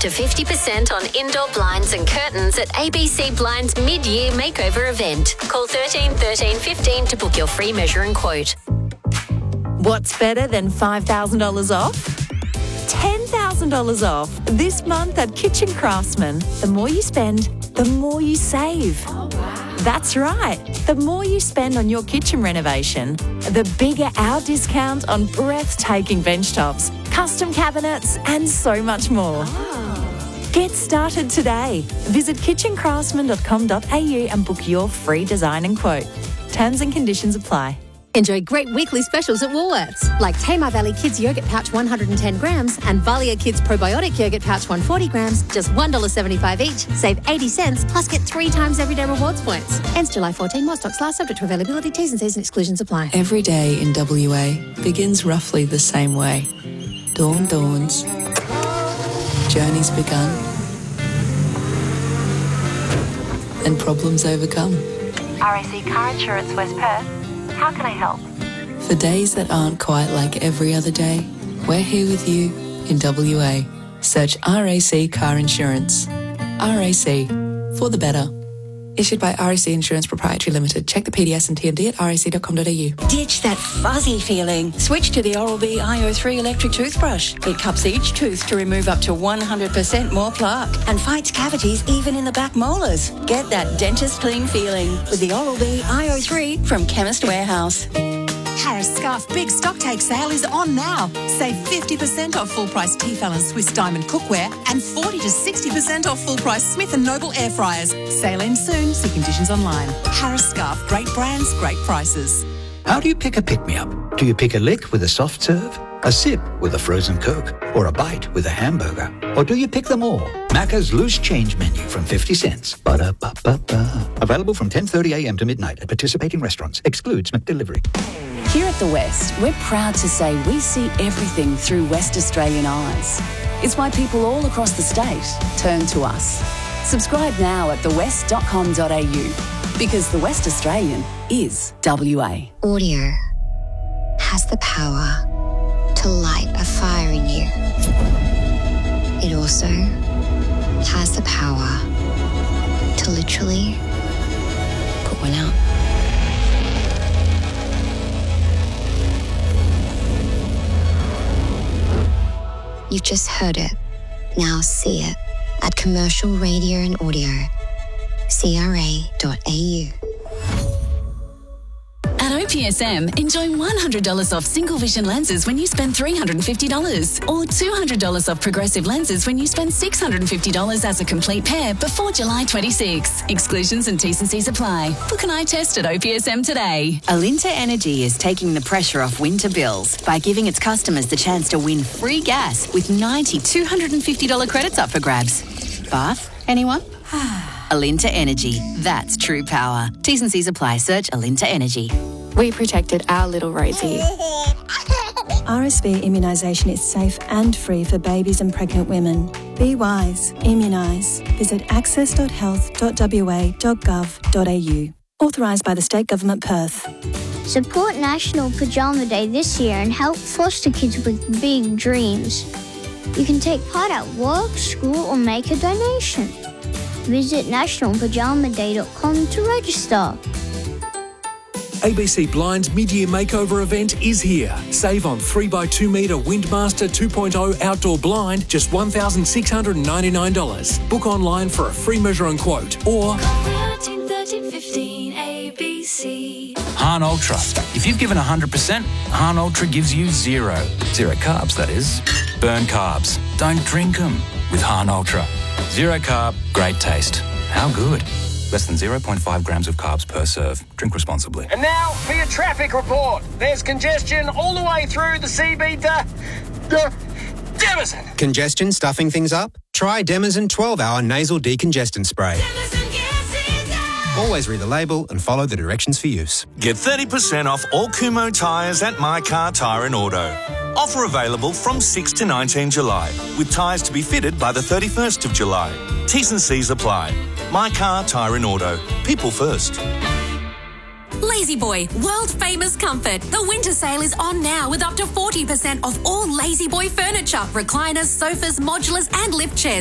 to 50% on indoor blinds and curtains at ABC Blinds mid-year makeover event. Call 13 13 15 to book your free measure and quote. What's better than $5,000 off? $10,000 off this month at Kitchen Craftsman. The more you spend, the more you save. Oh, wow. That's right. The more you spend on your kitchen renovation, the bigger our discount on breathtaking bench tops, custom cabinets and so much more. Oh. Get started today. Visit kitchencraftsman.com.au and book your free design and quote. Terms and conditions apply. Enjoy great weekly specials at Woolworths, like Tamar Valley Kids Yogurt Pouch 110 grams and Valia Kids Probiotic Yogurt Pouch 140 grams, just $1.75 each. Save 80 cents, plus get 3 times everyday rewards points. Ends July 14. More stocks last, subject to availability. T's and C's and exclusions apply. Every day in WA begins roughly the same way. Dawn dawns. Journey's begun. And problems overcome. RAC Car Insurance West Perth. How can I help? For days that aren't quite like every other day, we're here with you in WA. Search RAC Car Insurance. RAC, for the better. Issued by RAC Insurance Proprietary Limited. Check the PDS and TMD at rac.com.au. Ditch that fuzzy feeling. Switch to the Oral-B iO3 electric toothbrush. It cups each tooth to remove up to 100% more plaque and fights cavities even in the back molars. Get that dentist clean feeling with the Oral-B iO3 from Chemist Warehouse. Harris Scarf Big Stock Take sale is on now. Save 50% off full price Tefal and Swiss Diamond cookware and 40 to 60% off full price Smith & Noble air fryers. Sale ends soon. See conditions online. Harris Scarf. Great brands, great prices. How do you pick a pick-me-up? Do you pick a lick with a soft serve, a sip with a frozen Coke, or a bite with a hamburger? Or do you pick them all? Macca's Loose Change Menu from 50 cents. Ba-da-ba-ba-ba. Available from 10:30 a.m. to midnight at participating restaurants. Excludes McDelivery. Here at The West, we're proud to say we see everything through West Australian eyes. It's why people all across the state turn to us. Subscribe now at thewest.com.au because The West Australian is WA. Audio has the power to light a fire in you. It also has the power to literally put one out. You've just heard it. Now see it at Commercial Radio and Audio, CRA.au. At OPSM, enjoy $100 off single vision lenses when you spend $350 or $200 off progressive lenses when you spend $650 as a complete pair before July 26. Exclusions and T's and C's apply. Book an eye test at OPSM today. Alinta Energy is taking the pressure off winter bills by giving its customers the chance to win free gas with 90 $250 credits up for grabs. Bath? Anyone? Alinta Energy. That's true power. T's and C's apply. Search Alinta Energy. We protected our little Rosie. RSV immunisation is safe and free for babies and pregnant women. Be wise. Immunise. Visit access.health.wa.gov.au. Authorised by the State Government Perth. Support National Pajama Day this year and help foster kids with big dreams. You can take part at work, school or make a donation. Visit nationalpajamaday.com to register. ABC Blinds mid-year makeover event is here. Save on 3x2 metre Windmaster 2.0 outdoor blind, just $1,699. Book online for a free measure and quote or 13 13 15 ABC. Han Ultra. If you've given 100%, Han Ultra gives you zero. Zero carbs, that is. Burn carbs. Don't drink them with Han Ultra. Zero carb, great taste. How good? Less than 0.5 grams of carbs per serve. Drink responsibly. And now for your traffic report. There's congestion all the way through the CB to Demison. Congestion stuffing things up? Try Demison 12-hour nasal decongestant spray. Always read the label and follow the directions for use. Get 30% off all Kumho tyres at My Car Tyre and Auto. Offer available from 6 to 19 July, with tyres to be fitted by the 31st of July. T's and C's apply. My Car Tyre and Auto. People first. La-Z-Boy, world-famous comfort. The winter sale is on now with up to 40% off all La-Z-Boy furniture, recliners, sofas, modulars and lift chairs.